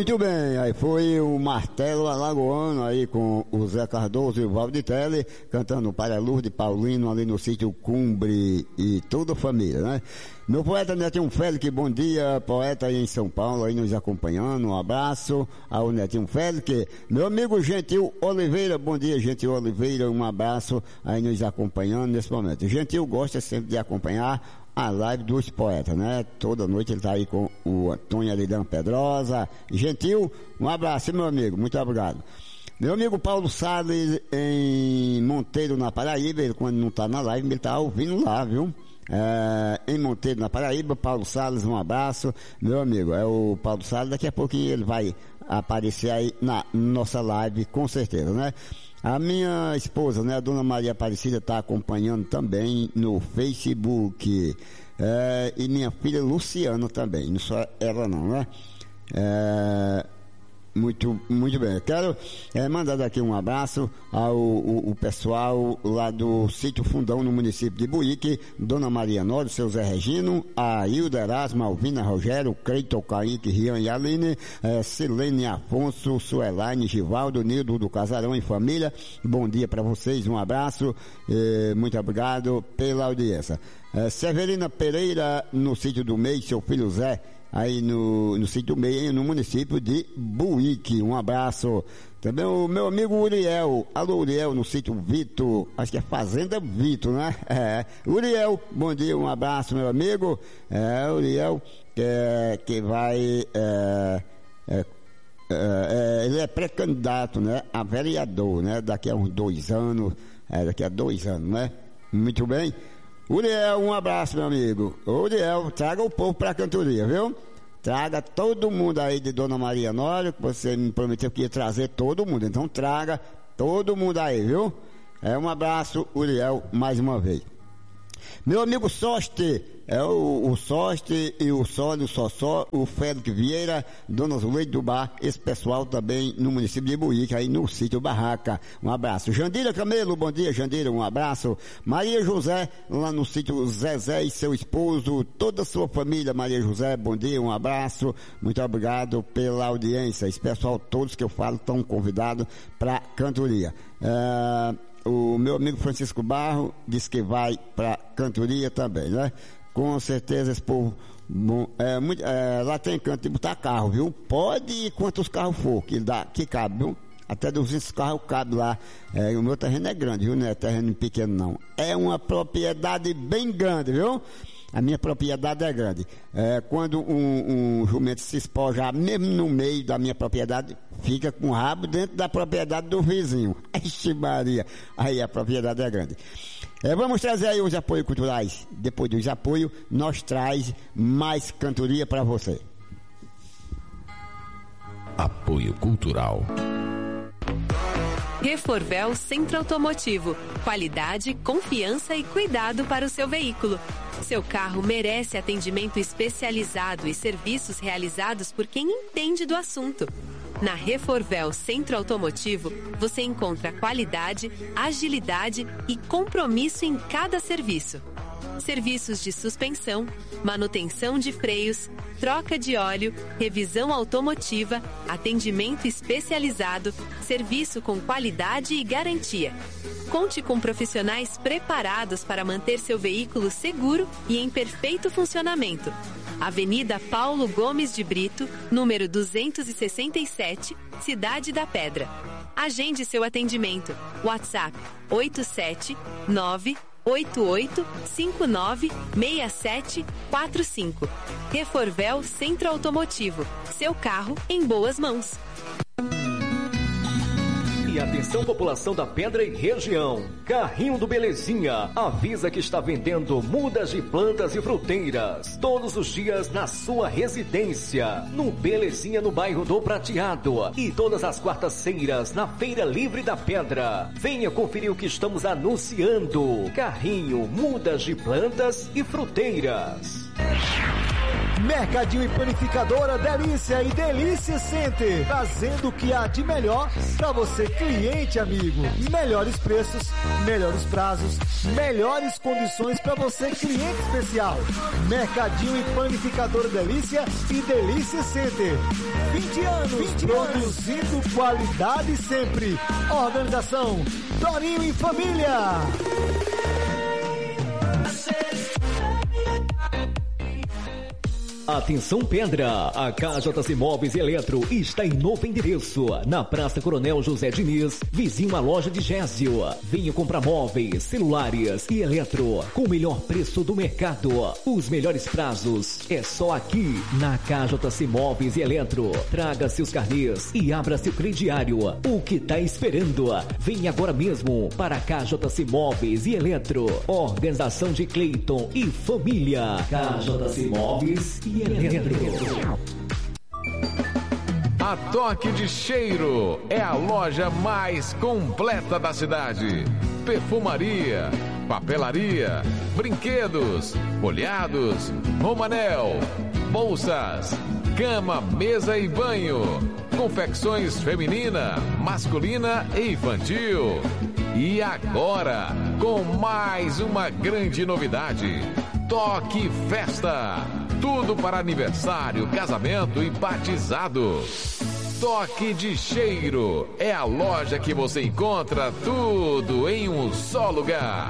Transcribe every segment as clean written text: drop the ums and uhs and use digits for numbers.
Muito bem, aí foi o Martelo Alagoano aí com o Zé Cardoso e o Valditelli cantando Para Lourdes Paulino ali no sítio Cumbre e toda a família, né? Meu poeta Netinho Félix, bom dia, poeta aí em São Paulo aí nos acompanhando, um abraço ao Netinho Félix. Meu amigo Gentil Oliveira, bom dia Gentil Oliveira, um abraço aí nos acompanhando nesse momento. Gentil gosta sempre de acompanhar a live dos poetas, né? Toda noite ele tá aí com o Antônio Aridão Pedrosa. Gentil, um abraço, meu amigo, muito obrigado. Meu amigo Paulo Salles em Monteiro, na Paraíba, ele quando não tá na live, ele tá ouvindo lá, viu? Em Monteiro, na Paraíba, Paulo Salles, um abraço, meu amigo, é o Paulo Salles, daqui a pouquinho ele vai aparecer aí na nossa live, com certeza, né? A minha esposa, né, a Dona Maria Aparecida, está acompanhando também no Facebook, e minha filha Luciana também, não só ela não, né? Muito bem. Eu quero mandar daqui um abraço ao pessoal lá do Sítio Fundão, no município de Buíque, Dona Maria Nório, seu Zé Regino, a Hilda Erasmo, Alvina Rogério, Cleiton, Kaique, Rian e Aline, Silene Afonso, Suelaine, Givaldo, Nildo do Casarão e família. Bom dia para vocês, um abraço, muito obrigado pela audiência. Severina Pereira, no Sítio do Meio, seu filho Zé, aí no sítio Meio, no município de Buíque, um abraço. Também o meu amigo Uriel, alô Uriel, no sítio Vitor, acho que é Fazenda Vitor, né? Uriel, bom dia, um abraço, meu amigo. Uriel, que vai, ele é pré-candidato, né? A vereador, né? Daqui a uns 2 anos, daqui a 2 anos, né? Muito bem. Uriel, um abraço, meu amigo. Uriel, traga o povo pra cantoria, viu? Traga todo mundo aí de Dona Maria Nório, que você me prometeu que ia trazer todo mundo. Então traga todo mundo aí, viu? Um abraço, Uriel, mais uma vez. Meu amigo Soste, o Soste e o Sólio, o Sossó, o Félix Vieira, Dona Zuleide do Bar, esse pessoal também no município de Buíque, aí no sítio Barraca. Um abraço. Jandira Camelo, bom dia, Jandira, um abraço. Maria José, lá no sítio Zezé e seu esposo, toda a sua família, Maria José, bom dia, um abraço. Muito obrigado pela audiência. Esse pessoal, todos que eu falo, estão convidados para cantoria. O meu amigo Francisco Barro disse que vai para cantoria também, né? Com certeza esse povo, lá tem canto de botar carro, viu? Pode ir quantos carros for, que cabe, viu? Até 200 carros cabe lá. O meu terreno é grande, viu? Não é terreno pequeno, não. É uma propriedade bem grande, viu? A minha propriedade é grande. Quando um jumento se espojar mesmo no meio da minha propriedade, fica com o rabo dentro da propriedade do vizinho. Ixi Maria, aí a propriedade é grande. Vamos trazer aí os apoios culturais. Depois dos apoios, nós traz mais cantoria para você. Apoio cultural. Reforvel Centro Automotivo. Qualidade, confiança e cuidado para o seu veículo. Seu carro merece atendimento especializado e serviços realizados por quem entende do assunto. Na Reforvel Centro Automotivo, você encontra qualidade, agilidade e compromisso em cada serviço. Serviços de suspensão, manutenção de freios, troca de óleo, revisão automotiva, atendimento especializado, serviço com qualidade e garantia. Conte com profissionais preparados para manter seu veículo seguro e em perfeito funcionamento. Avenida Paulo Gomes de Brito, número 267, Cidade da Pedra. Agende seu atendimento. WhatsApp 87988596745. Reforvel Centro Automotivo. Seu carro em boas mãos. E atenção, população da Pedra e região. Carrinho do Belezinha avisa que está vendendo mudas de plantas e fruteiras todos os dias na sua residência. No Belezinha, no bairro do Prateado. E todas as quartas-feiras na Feira Livre da Pedra. Venha conferir o que estamos anunciando. Carrinho, mudas de plantas e fruteiras. Mercadinho e Panificadora Delícia e Delícia Center, trazendo o que há de melhor para você, cliente amigo. Melhores preços, melhores prazos, melhores condições para você, cliente especial. Mercadinho e Panificadora Delícia e Delícia Center. 20 anos produzindo qualidade sempre. Organização Torinho e Família. Atenção Pedra, a KJC Móveis e Eletro está em novo endereço, na Praça Coronel José Diniz, vizinho à loja de Gésio. Venha comprar móveis, celulares e eletro, com o melhor preço do mercado, os melhores prazos, é só aqui na KJC Móveis e Eletro. Traga seus carnês e abra seu crediário, o que tá esperando? Venha agora mesmo para a KJC Móveis e Eletro, organização de Cleiton e família. KJC Móveis e A Toque de Cheiro é a loja mais completa da cidade. Perfumaria, papelaria, brinquedos, folhados, romanel, bolsas, cama, mesa e banho, confecções feminina, masculina e infantil. E agora, com mais uma grande novidade, Toque Festa. Tudo para aniversário, casamento e batizado. Toque de Cheiro é a loja que você encontra tudo em um só lugar.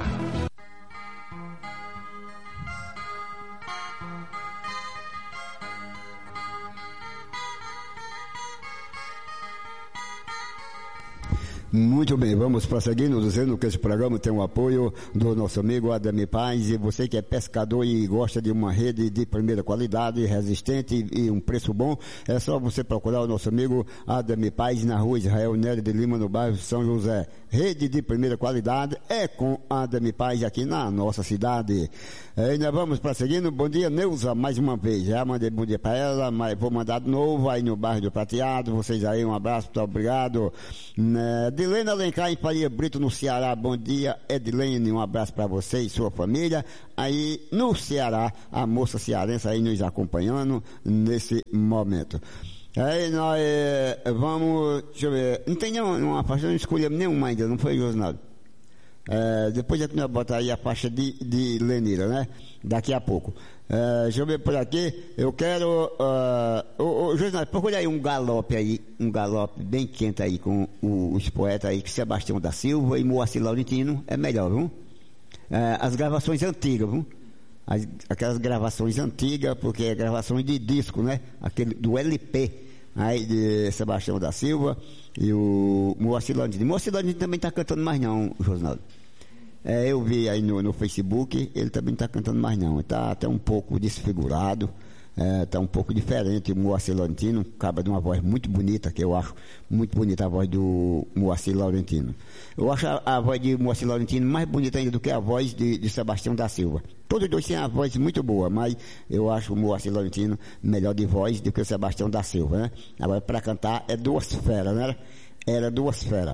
Muito bem, vamos prosseguindo, dizendo que esse programa tem o apoio do nosso amigo Ademir Paz. E você que é pescador e gosta de uma rede de primeira qualidade, resistente e um preço bom, é só você procurar o nosso amigo Ademir Paz na rua Israel Nery de Lima, no bairro São José. Rede de primeira qualidade é com Ademir Paz aqui na nossa cidade. E nós vamos prosseguindo. Bom dia, Neuza, mais uma vez. Já mandei bom dia para ela, mas vou mandar de novo aí no bairro do Prateado. Vocês aí, um abraço, muito obrigado. Edilene Alencar em Faria Brito, no Ceará. Bom dia, Edilene, um abraço para você e sua família. Aí no Ceará, a moça cearense aí nos acompanhando nesse momento. Aí nós vamos, deixa eu ver, não tem nenhuma faixa, não escolhemos nenhuma ainda, não foi, Josinaldo? Depois é que nós botar aí a faixa de Lenira, né? Daqui a pouco. Deixa eu ver por aqui. Eu quero. Josinaldo, procura aí um galope bem quente aí com os poetas aí, que Sebastião da Silva e Moacir Laurentino, é melhor, viu? As gravações antigas, viu? Aquelas gravações antigas, porque é gravações de disco, né? Aquele do LP, aí de Sebastião da Silva e o Moacir Laurentino. Moacir Laurentino também está cantando mais não, Josinaldo. Eu vi aí no Facebook, ele também não está cantando mais não, está até um pouco desfigurado, está um pouco diferente. O Moacir Laurentino acaba de uma voz muito bonita, que eu acho muito bonita a voz do Moacir Laurentino. Eu acho a voz de Moacir Laurentino mais bonita ainda do que a voz de Sebastião da Silva. Todos dois têm a voz muito boa, mas eu acho o Moacir Laurentino melhor de voz do que o Sebastião da Silva, né? Agora, para cantar é duas feras, né? Era duas feras.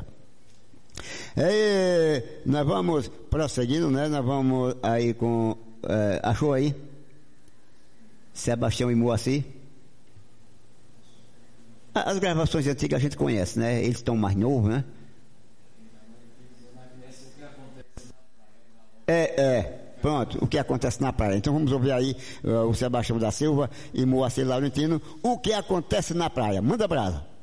Nós vamos prosseguindo, né? Nós vamos aí com... achou aí? Sebastião e Moacir? As gravações antigas a gente conhece, né? Eles estão mais novos, né? Pronto, o que acontece na praia. Então vamos ouvir aí o Sebastião da Silva e Moacir Laurentino, o que acontece na praia. Manda brasa.